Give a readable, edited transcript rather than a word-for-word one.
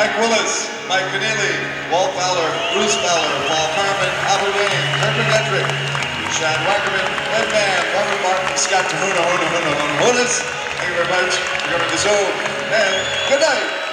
Mike Willis, Mike Keneally, Walt Fowler, Bruce Fowler, Paul Carmen, Albert Wayne, Kirk McGettrick, Shad Wackerman, Ed Mann, Robert Martin, Scott Tahuna, Thank you very much for coming to Zoom, and good night.